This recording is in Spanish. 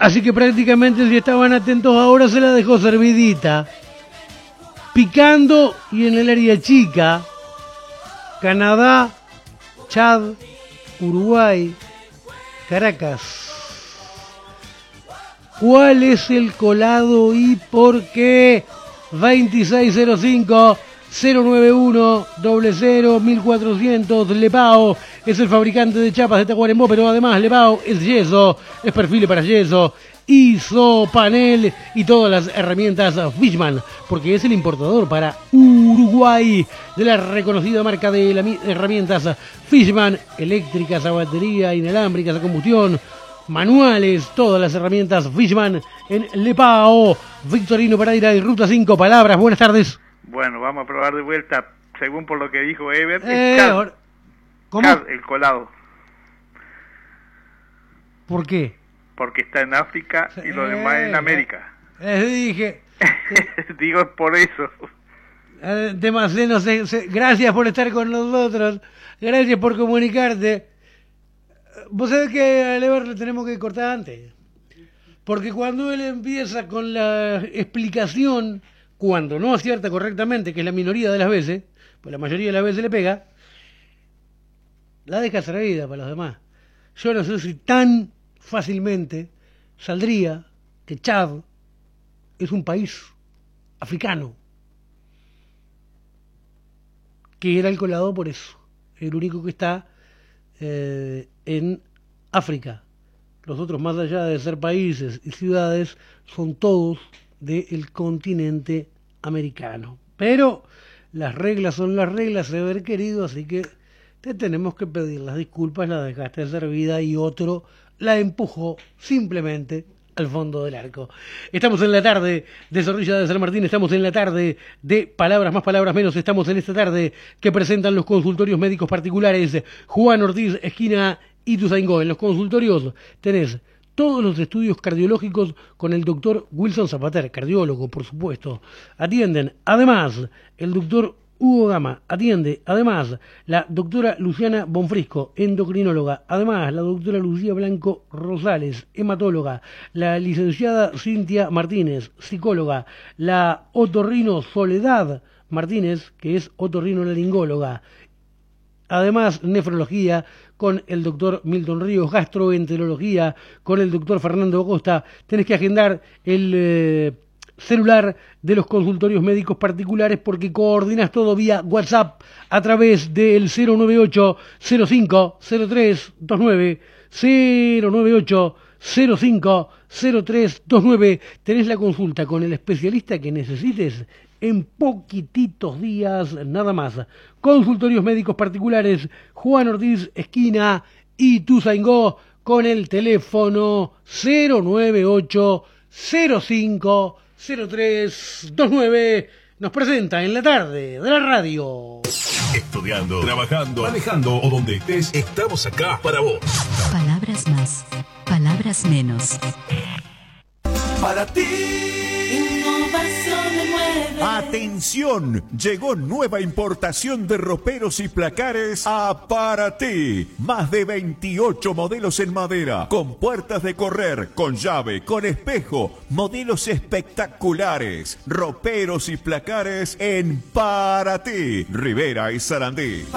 Así que prácticamente si estaban atentos ahora se la dejó servidita. Picando y en el área chica, Canadá, Chad, Uruguay, Caracas. ¿Cuál es el colado y por qué? 2605 091 00 1400. Lepao es el fabricante de chapas de Tacuarembó, pero además Lepao es yeso, es perfil para yeso, isopanel y todas las herramientas Fishman, porque es el importador para Uruguay de la reconocida marca de herramientas Fishman, eléctricas a batería, inalámbricas a combustión, manuales, todas las herramientas Fishman en Lepao. Victorino Pereira y Ruta 5, palabras, buenas tardes. Bueno, vamos a probar de vuelta, según por lo que dijo Ever, ¿cómo? el colado. ¿Por qué? Porque está en África y lo demás en América. Dije. Digo por eso. Demasiado, gracias por estar con nosotros, gracias por comunicarte. Vos sabés que a Ever le tenemos que cortar antes. Porque cuando él empieza con la explicación, cuando no acierta correctamente, que es la minoría de las veces, pues la mayoría de las veces le pega, la deja servida para los demás. Yo no sé si tan fácilmente saldría que Chad es un país africano, que era el colado por eso, el único que está en África. Los otros, más allá de ser países y ciudades, son todos del continente americano. Pero las reglas son las reglas, Ever querido, así que te tenemos que pedir las disculpas, la dejaste servida y otro la empujó simplemente al fondo del arco. Estamos en la tarde de Zorrilla de San Martín, estamos en la tarde de Palabras Más, Palabras Menos, estamos en esta tarde que presentan los consultorios médicos particulares Juan Ortiz, esquina Ituzaingó. En los consultorios tenés todos los estudios cardiológicos con el doctor Wilson Zapater, cardiólogo, por supuesto. Atienden, además, el doctor Hugo Gama, atiende, además, la doctora Luciana Bonfrisco, endocrinóloga, además, la doctora Lucía Blanco Rosales, hematóloga, la licenciada Cintia Martínez, psicóloga, la otorrino Soledad Martínez, que es otorrinolaringóloga, además, nefrología con el doctor Milton Ríos, gastroenterología con el doctor Fernando Acosta. Tenés que agendar el celular de los consultorios médicos particulares porque coordinas todo vía WhatsApp a través del 098 05 03 29 098 05 03 29. Tenés la consulta con el especialista que necesites en poquititos días, nada más. Consultorios médicos particulares Juan Ortiz, esquina Ituzaingó, con el teléfono 098 05 03 29. Nos presenta en la tarde de la radio. Estudiando, trabajando, manejando o donde estés, estamos acá para vos. Palabras más, palabras menos. Para ti. Innovación de muebles. Atención, llegó nueva importación de roperos y placares a Para Ti. Más de 28 modelos en madera, con puertas de correr, con llave, con espejo, modelos espectaculares. Roperos y placares en Para Ti, Rivera y Sarandí.